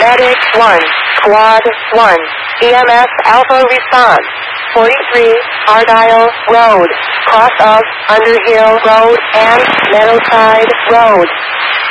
Medic 1, Quad 1, EMS Alpha response. 43, Argyle Road, cross of Underhill Road and Meadowside Road.